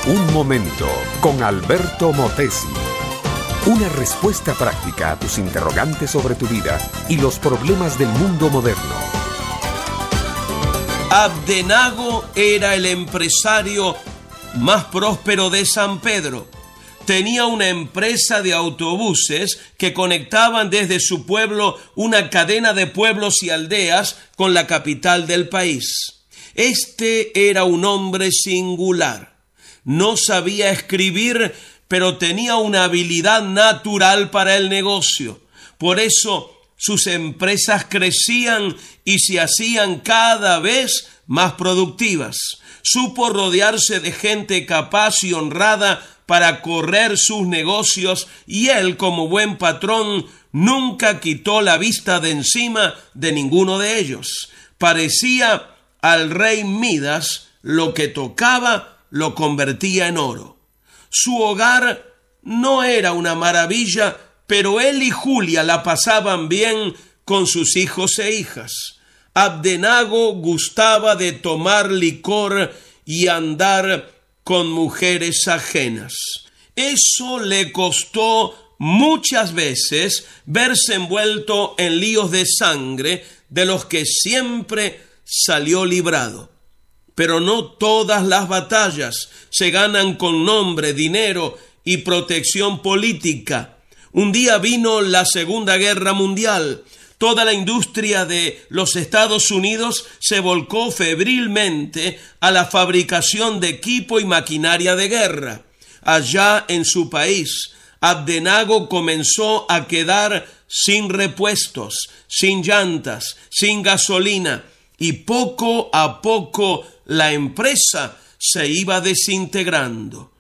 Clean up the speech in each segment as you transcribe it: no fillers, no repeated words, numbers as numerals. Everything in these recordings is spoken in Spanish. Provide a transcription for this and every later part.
Un momento con Alberto Motesi. Una respuesta práctica a tus interrogantes sobre tu vida y los problemas del mundo moderno. Abdenago era el empresario más próspero de San Pedro. Tenía una empresa de autobuses que conectaban desde su pueblo una cadena de pueblos y aldeas con la capital del país. Este era un hombre singular. No sabía escribir, pero tenía una habilidad natural para el negocio. Por eso sus empresas crecían y se hacían cada vez más productivas. Supo rodearse de gente capaz y honrada para correr sus negocios, y él, como buen patrón, nunca quitó la vista de encima de ninguno de ellos. Parecía al rey Midas: lo que tocaba lo convertía en oro. Su hogar no era una maravilla, pero él y Julia la pasaban bien con sus hijos e hijas. Abdenago gustaba de tomar licor y andar con mujeres ajenas. Eso le costó muchas veces verse envuelto en líos de sangre de los que siempre salió librado. Pero no todas las batallas se ganan con nombre, dinero y protección política. Un día vino la Segunda Guerra Mundial. Toda la industria de los Estados Unidos se volcó febrilmente a la fabricación de equipo y maquinaria de guerra. Allá en su país, Abdenago comenzó a quedar sin repuestos, sin llantas, sin gasolina, y poco a poco la empresa se iba desintegrando.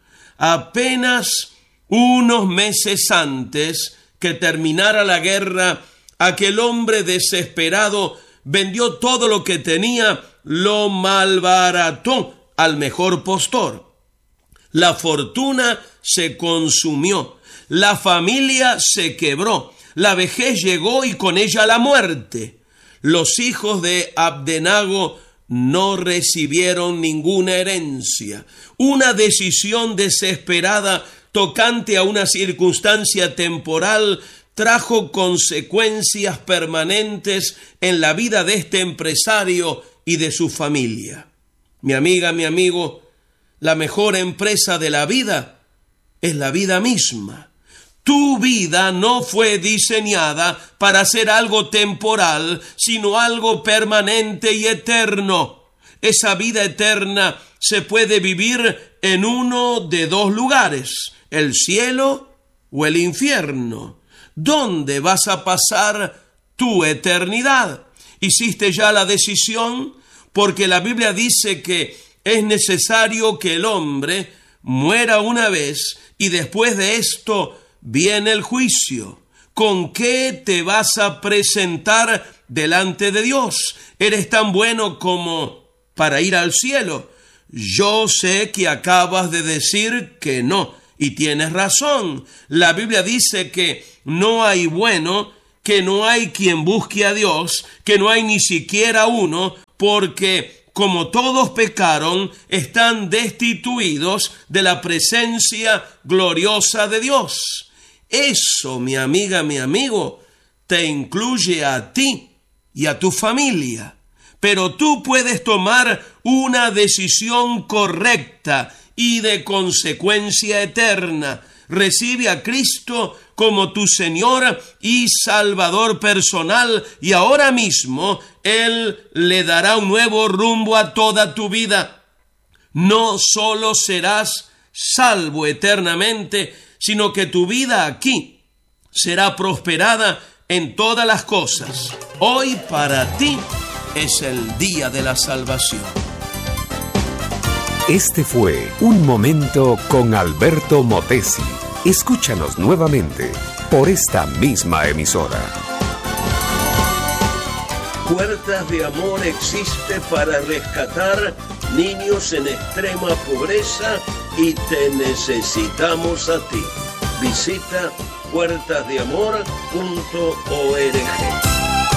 Apenas unos meses antes que terminara la guerra, aquel hombre desesperado vendió todo lo que tenía, lo malbarató al mejor postor. La fortuna se consumió, la familia se quebró, la vejez llegó y con ella la muerte. Los hijos de Abdenago no recibieron ninguna herencia. Una decisión desesperada tocante a una circunstancia temporal trajo consecuencias permanentes en la vida de este empresario y de su familia. Mi amiga, mi amigo, la mejor empresa de la vida es la vida misma. Tu vida no fue diseñada para ser algo temporal, sino algo permanente y eterno. Esa vida eterna se puede vivir en uno de dos lugares: el cielo o el infierno. ¿Dónde vas a pasar tu eternidad? ¿Hiciste ya la decisión? Porque la Biblia dice que es necesario que el hombre muera una vez y después de esto viene el juicio. ¿Con qué te vas a presentar delante de Dios? ¿Eres tan bueno como para ir al cielo? Yo sé que acabas de decir que no, y tienes razón. La Biblia dice que no hay bueno, que no hay quien busque a Dios, que no hay ni siquiera uno, porque como todos pecaron, están destituidos de la presencia gloriosa de Dios. Eso, mi amiga, mi amigo, te incluye a ti y a tu familia. Pero tú puedes tomar una decisión correcta y de consecuencia eterna. Recibe a Cristo como tu Señor y Salvador personal, y ahora mismo Él le dará un nuevo rumbo a toda tu vida. No solo serás salvo eternamente, sino que tu vida aquí será prosperada en todas las cosas. Hoy para ti es el día de la salvación. Este fue Un Momento con Alberto Motesi. Escúchanos nuevamente por esta misma emisora. Puertas de Amor existe para rescatar niños en extrema pobreza y te necesitamos a ti. Visita puertasdeamor.org.